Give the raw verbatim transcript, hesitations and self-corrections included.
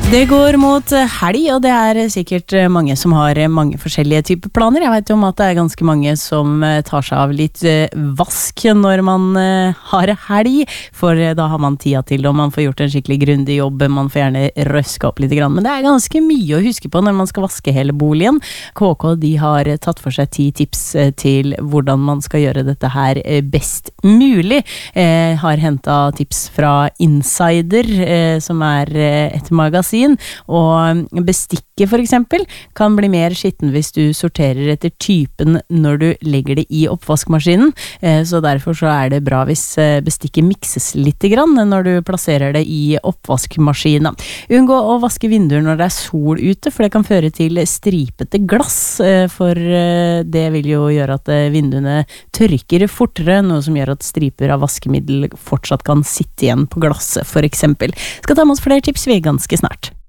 Det går mot helg, og det er sikkert mange som har mange forskjellige typer planer. Jeg vet jo om at det er ganske mange som tar seg av litt vask når man har helg, for da har man tida til, og man får gjort en skikkelig grundig jobb, man får gjerne røske opp litt grann, men det er ganske mye å huske på når man skal vaske hele boligen. K K, de har tatt for seg ti tips til hvordan man skal gjøre dette her best mulig. Jeg har hentet tips fra Insider, som er et magasin, og bestikket for eksempel kan bli mer skitten hvis du sorterer etter typen når du legger det i oppvaskmaskinen, så derfor så er det bra hvis bestikket mikses litt grann når du plasserer det i oppvaskmaskinen. Unngå å vaske vinduer når det er sol ute, for det kan føre til stripete glass, for det vil jo gjøre at vinduene tørker fortere, noe som gjør at striper av vaskemiddel fortsatt kan sitte igjen på glasset for eksempel. Skal ta med oss flere tips vi ganske snart.